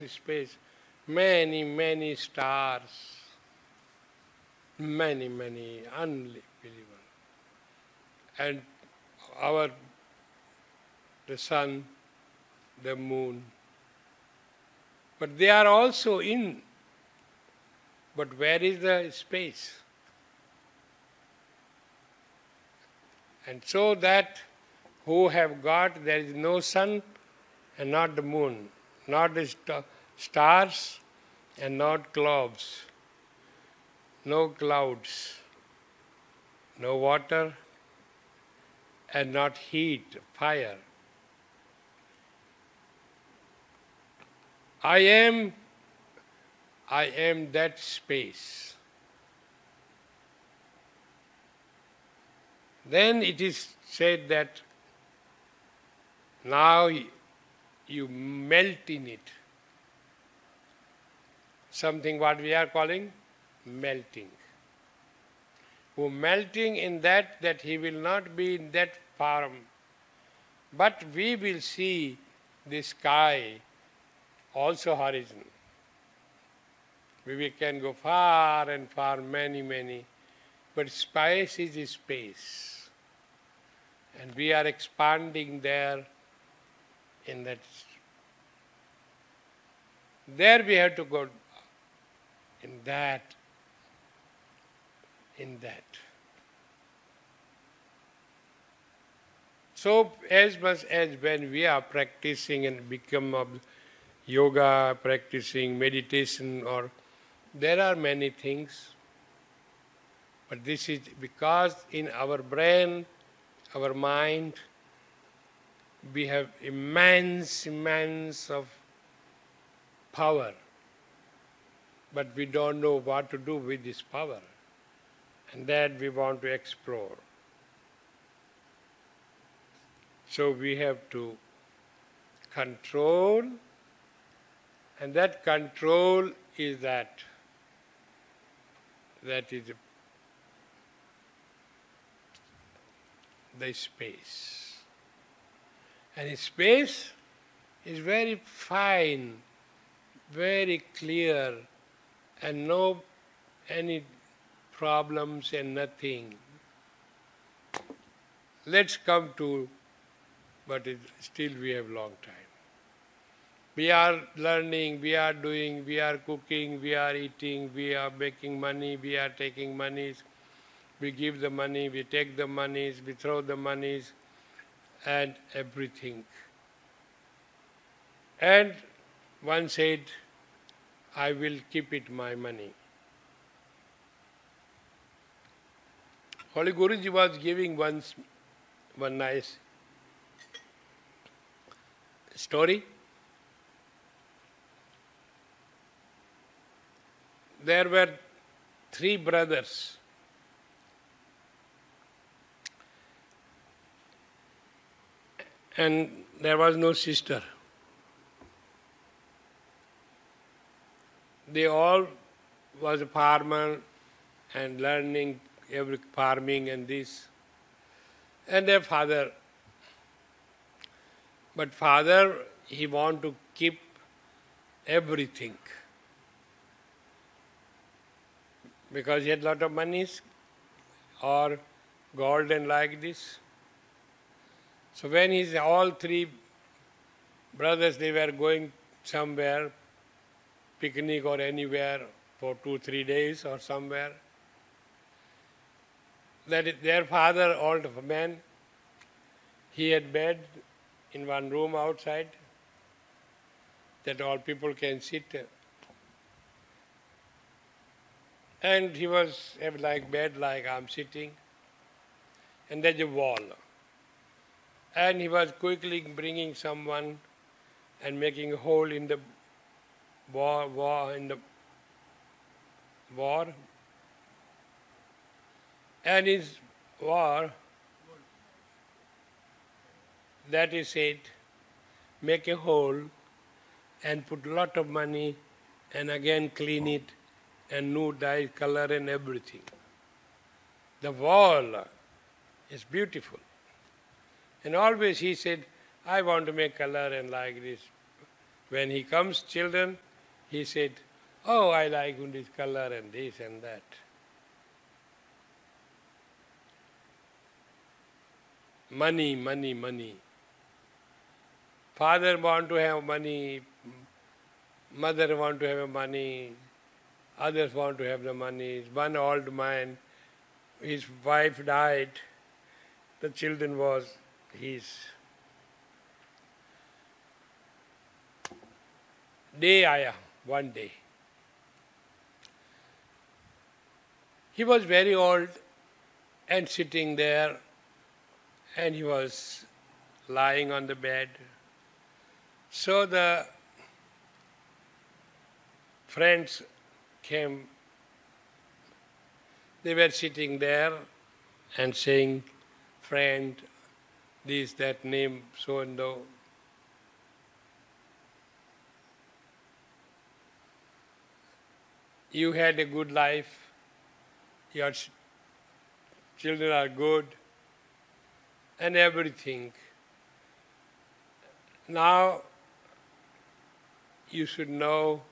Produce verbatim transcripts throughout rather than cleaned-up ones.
space, many, many stars, many, many, unbelievable. And our, the sun, the moon, but they are also in. But where is the space? And so that who have got, there is no sun and not the moon, not the st- stars and not clouds, no clouds, no water and not heat, fire. I am, I am that space. Then it is said that now you melt in it. Something what we are calling melting. Who melting in that, that he will not be in that form. But we will see the sky, also horizon. We can go far and far, many, many. But space is space. And we are expanding there in that. There we have to go in that, in that. So as much as when we are practicing and become of yoga, practicing meditation, or there are many things, but this is because in our brain, our mind, we have immense, immense of power, but we don't know what to do with this power, and that we want to explore. So we have to control, and that control is that, that is the space. And space is very fine, very clear, and no any problems and nothing. Let's come to, but it, still we have long time. We are learning, we are doing, we are cooking, we are eating, we are making money, we are taking monies. We give the money, we take the monies, we throw the monies, and everything. And one said, I will keep it my money. Holy Guruji was giving once one nice story. There were three brothers. And there was no sister. They all was a farmer and learning every farming and this. And their father. But father, he want to keep everything. Because he had lot of monies or gold and like this. So when his all three brothers, they were going somewhere, picnic or anywhere for two, three days or somewhere, that is their father, old man, he had bed in one room outside that all people can sit. And he was have like bed like I'm sitting, and there's a wall. And he was quickly bringing someone and making a hole in the wall, wall in the wall. And his war, that is said, make a hole and put lot of money and again clean it and new dye, color and everything. The wall is beautiful. And always he said, I want to make color and like this. When he comes, children, he said, oh, I like this color and this and that. Money, money, money. Father want to have money, mother want to have money, others want to have the money. One old man, his wife died, the children was his. Day आया, one day. He was very old and sitting there, and he was lying on the bed. So the friends came. They were sitting there and saying, friend, this, that name, so and so. You had a good life, your children are good, and everything. Now you should know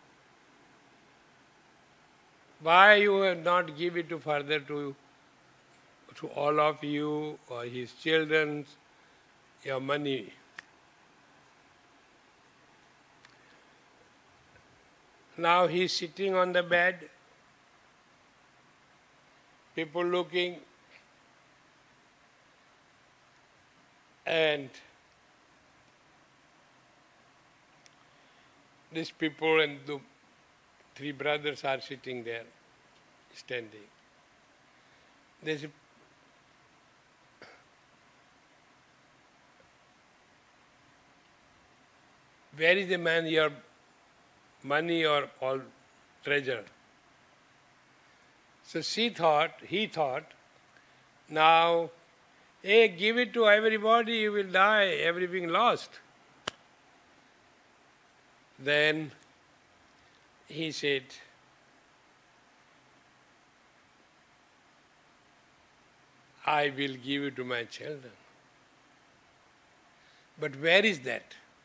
why you have not give it to further to, to all of you or his children, your money. Now he is sitting on the bed, people looking, and these people and the three brothers are sitting there, standing. They say, where is the man, your money or all treasure? So she thought, he thought, now, hey, give it to everybody, you will die, everything lost. Then he said, I will give it to my children. But where is that?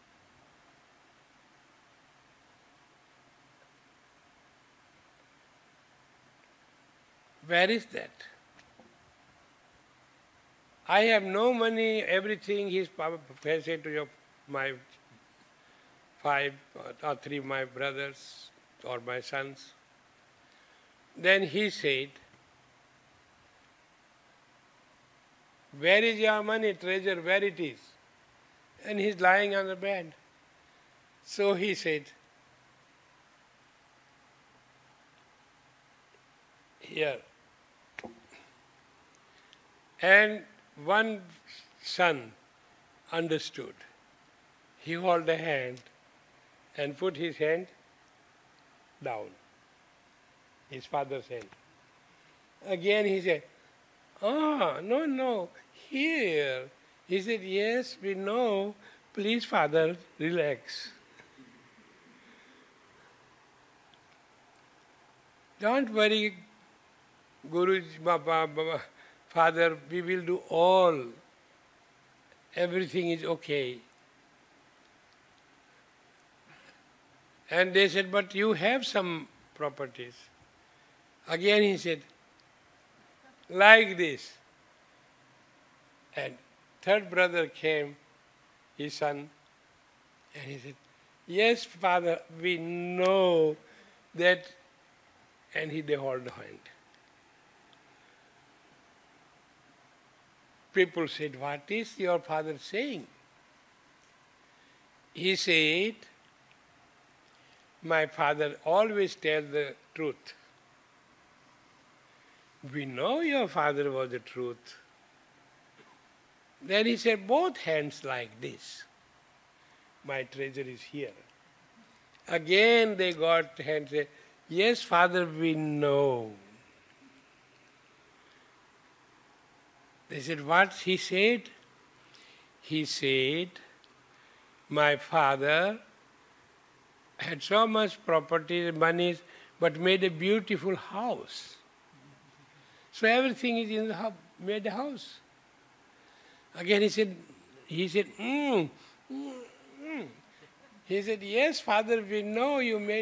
Where is that? I have no money, everything, he's said to your, my five or three my brothers or my sons. Then he said, where is your money, treasure, where it is? And he's lying on the bed. So he said, here. And one son understood. He held a hand and put his hand down, his father's hand. Again he said, ah, no, no, here. He said, yes, we know. Please, father, relax. Don't worry, Guruji, Baba, Baba, Father, we will do all. Everything is okay. And they said, but you have some properties. Again he said, like this. And third brother came, his son, and he said, yes, Father, we know that. And he, they hold the hand. People said, what is your father saying? He said, my father always tells the truth. We know your father was the truth. Then he said, both hands like this. My treasure is here. Again they got hands, said, yes, Father, we know. They said, what he said? He said, my father had so much property, money, but made a beautiful house. So everything is in the house, made a house. Again he said, he said, mm, mm, mm. He said, yes, Father, we know you made